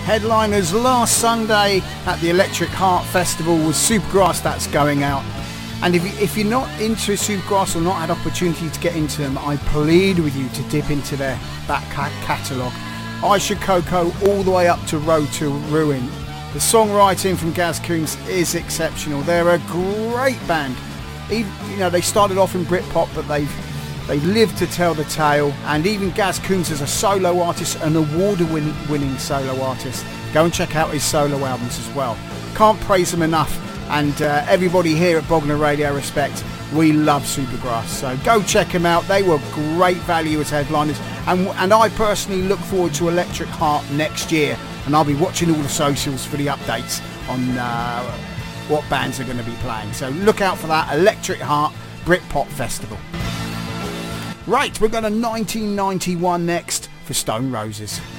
Headliners last Sunday at the Electric Heart Festival was Supergrass. That's going out. And if you're not into Supergrass or not had opportunity to get into them, I plead with you to dip into their back catalogue. I Should Coco all the way up to Road to Ruin. The songwriting from Gaz Coombs is exceptional. They're a great band. Even, they started off in Britpop, but they've lived to tell the tale. And even Gaz Coombs is a solo artist, an award-winning solo artist. Go and check out his solo albums as well. Can't praise them enough. And everybody here at Bognor Radio Respect, we love Supergrass. So go check them out. They were great value as headliners. And I personally look forward to Electric Heart next year. And I'll be watching all the socials for the updates on what bands are going to be playing. So look out for that Electric Heart Britpop Festival. Right, we're going to 1991 next for Stone Roses.